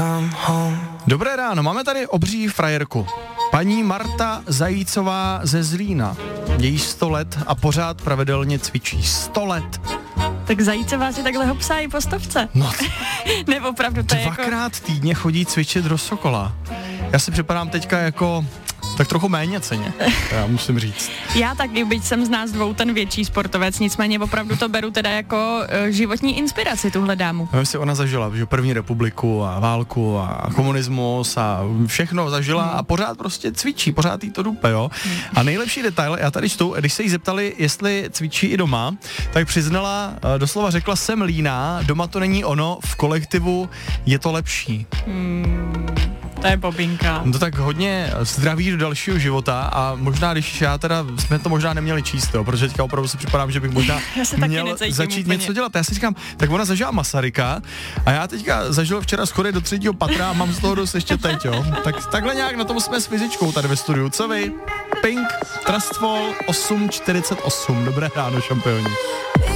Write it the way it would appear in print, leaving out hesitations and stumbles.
Dobré ráno, máme tady obří frajerku. Paní Marta Zajícová ze Zlína. Její 100 let a pořád pravidelně cvičí. 100 let. Tak Zajícová si takhle ho psá i po 100. No, Nebo opravdu to je jako... dvakrát týdně chodí cvičit do Sokola. Já si připadám teďka jako tak trochu méně ceně, já musím říct. Já taky, byť jsem z nás dvou ten větší sportovec, nicméně opravdu to beru teda jako životní inspiraci, tuhle dámu. Nevím si, ona zažila, že první republiku a válku a komunismus a všechno zažila a pořád prostě cvičí, pořád jí to dupe, jo. A nejlepší detail, já tady čtu, když se jí zeptali, jestli cvičí i doma, tak přiznala, doslova řekla, jsem líná, doma to není ono, v kolektivu je to lepší. To je bobinka. No tak hodně zdraví do dalšího života a možná, když já teda, jsme to možná neměli číst, jo, protože teďka opravdu si připadám, že bych možná měl začít úplně něco dělat. Já si říkám, tak ona zažila Masaryka a já teďka zažil včera schody do 3. patra a mám z toho dost ještě teď, jo. Tak takhle nějak na tom jsme s fyzičkou tady ve studiu. Co vy? Pink, Trustfall 848. Dobré ráno, šampioni.